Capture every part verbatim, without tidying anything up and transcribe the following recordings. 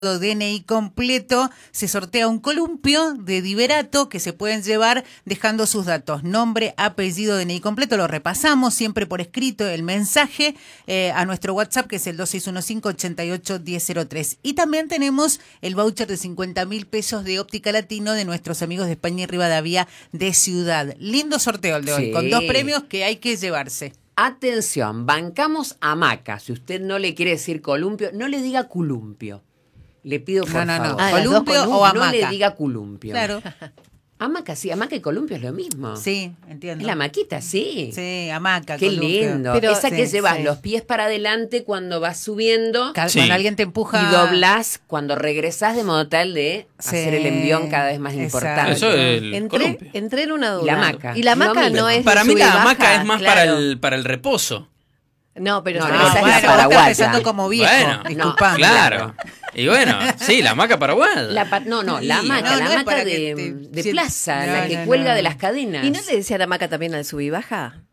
D N I completo, se sortea un columpio de Diverato que se pueden llevar dejando sus datos, nombre, apellido, D N I completo. Lo repasamos siempre por escrito el mensaje eh, a nuestro WhatsApp, que es el dos seis uno cinco, ochenta y ocho, diez cero tres. Y también tenemos el voucher de cincuenta mil pesos de Óptica Latino de nuestros amigos de España y Rivadavia de Ciudad. Lindo sorteo el de hoy, Sí. con dos premios que hay que llevarse. Atención, bancamos hamaca. Si usted no le quiere decir columpio, no le diga columpio. Le pido por No, no, no. favor. Ah, ¿columpio o hamaca? No le diga columpio. Claro. Hamaca, sí, hamaca y columpio es lo mismo. Sí, entiendo. Es la maquita, sí. Sí, hamaca. Qué columpio. lindo. Pero, Esa que sí, llevas sí. los pies para adelante cuando vas subiendo Cal- Sí. Cuando alguien te empuja. y doblás cuando regresás, de modo tal de Sí, hacer el envión cada vez más exacto. importante. Eso es el Entré, columpio. entré en una duda. Y la hamaca. Y la hamaca Lo mismo. no es. Para de mí sub y la baja, hamaca es más claro. para el para el reposo. No, pero No, se no, me esa es saca- la bueno, vos paraguaya. estás pensando como viejo, Bueno, disculpame. Claro. Y bueno, sí, la hamaca paraguaya. La pa- no, no, la Sí, hamaca, no, la no es hamaca para de, que te- de si- plaza, no, la que no, cuelga no. de las cadenas. ¿Y no le decía la hamaca también al sub y baja?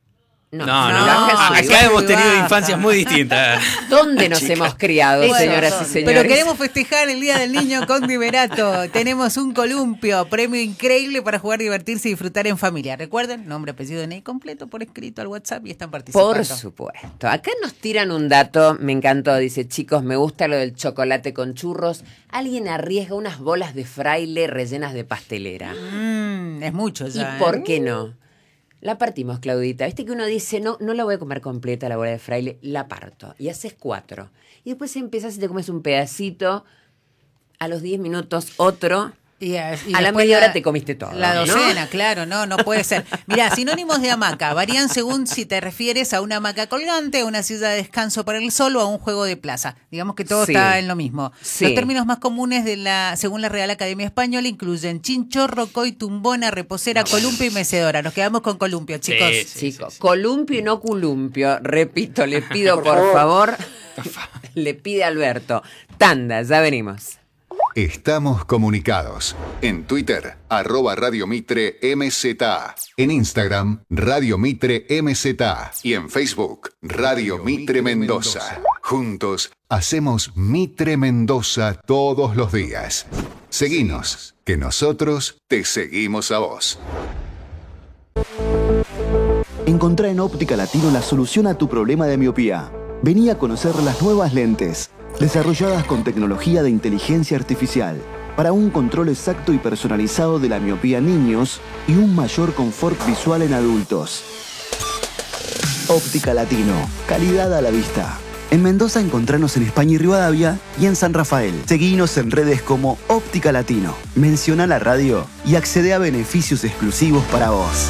No, No, no, baja a- sub y acá baja. hemos tenido baja. infancias muy distintas. ¿Dónde nos hemos criado, Eso, señoras y ¿dónde? señores? Pero queremos festejar el Día del Niño con Diverato. Tenemos un columpio, premio increíble para jugar, divertirse y disfrutar en familia. Recuerden, nombre, apellido, D N I completo por escrito al WhatsApp y están participando. Por supuesto. Acá nos tiran un dato, me encantó. Dice, chicos, me gusta lo del chocolate con churros. Alguien arriesga unas bolas de fraile rellenas de pastelera. Mm, es mucho ya. ¿Y por ¿eh? qué no? La partimos, Claudita. Viste que uno dice, no, no la voy a comer completa la bola de fraile, la parto. Y haces cuatro. Y después empezás y te comes un pedacito. A los diez minutos otro. Y, eh, y A la después media hora te comiste todo, La ¿no? docena, claro, no, no puede ser. Mirá, sinónimos de hamaca varían según si te refieres a una hamaca colgante, a una silla de descanso para el sol o a un juego de plaza. Digamos que todo Sí. está en lo mismo. Sí. Los términos más comunes de la, según la Real Academia Española, incluyen chinchorro, coy, tumbona, reposera, columpio y mecedora. Nos quedamos con columpio, chicos. Sí, sí. Chicos, columpio y no culumpio. Repito, le pido por favor. Le pide Alberto. Tanda, ya venimos. Estamos comunicados. En Twitter, arroba Radio Mitre M Z. En Instagram, Radio Mitre M Z. Y en Facebook, Radio Mitre Mendoza. Juntos, hacemos Mitre Mendoza todos los días. Seguinos, que nosotros te seguimos a vos. Encontrá en Óptica Latino la solución a tu problema de miopía. Vení a conocer las nuevas lentes, desarrolladas con tecnología de inteligencia artificial, para un control exacto y personalizado de la miopía en niños y un mayor confort visual en adultos. Óptica Latino, calidad a la vista. En Mendoza encontranos en España y Rivadavia y en San Rafael. Seguinos en redes como Óptica Latino. Menciona la radio y accede a beneficios exclusivos para vos.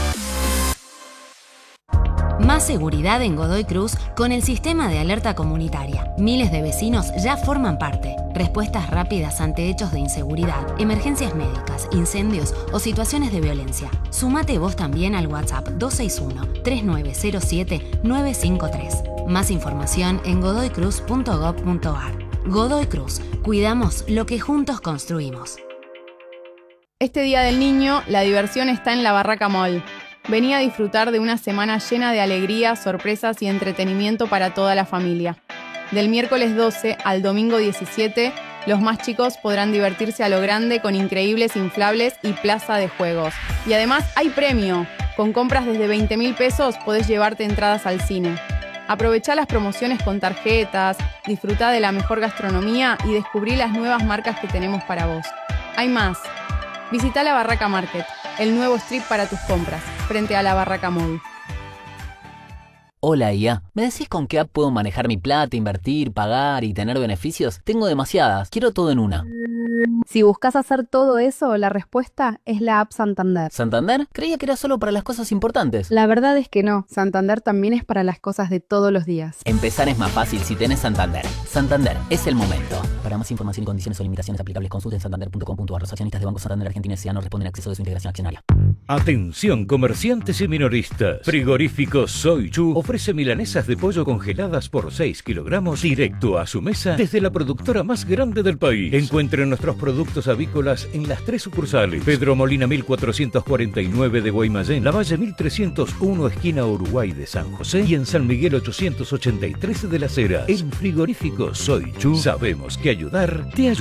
Más seguridad en Godoy Cruz con el sistema de alerta comunitaria. Miles de vecinos ya forman parte. Respuestas rápidas ante hechos de inseguridad, emergencias médicas, incendios o situaciones de violencia. Sumate vos también al WhatsApp dos seis uno, tres nueve cero siete, nueve cinco tres. Más información en godoy cruz punto gob punto ar. Godoy Cruz. Cuidamos lo que juntos construimos. Este Día del Niño, la diversión está en la Barraca Mall. Vení a disfrutar de una semana llena de alegría, sorpresas y entretenimiento para toda la familia. Del miércoles doce al domingo diecisiete, los más chicos podrán divertirse a lo grande con increíbles inflables y plaza de juegos. Y además hay premio. Con compras desde veinte mil pesos podés llevarte entradas al cine. Aprovechá las promociones con tarjetas, disfrutá de la mejor gastronomía y descubrí las nuevas marcas que tenemos para vos. Hay más. Visitá la Barraca Market, el nuevo strip para tus compras, frente a la Barraca Mall. Hola I A, ¿me decís con qué app puedo manejar mi plata, invertir, pagar y tener beneficios? Tengo demasiadas, quiero todo en una. Si buscas hacer todo eso, la respuesta es la app Santander. ¿Santander? Creía que era solo para las cosas importantes. La verdad es que no, Santander también es para las cosas de todos los días. Empezar es más fácil si tenés Santander. Santander, es el momento. Para más información y condiciones o limitaciones aplicables, consulten santander punto com punto ar. Los accionistas de Banco Santander Argentina S A no responden a acceso de su integración accionaria. Atención comerciantes y minoristas. Frigorífico Soy Chu ofrece milanesas de pollo congeladas por seis kilogramos directo a su mesa desde la productora más grande del país. Encuentren nuestros productos avícolas en las tres sucursales: Pedro Molina mil cuatrocientos cuarenta y nueve de Guaymallén, Lavalle mil trescientos uno esquina Uruguay de San José y en San Miguel ochocientos ochenta y tres de Las Heras. En Frigorífico Soy Chu sabemos que ayudar te ayuda.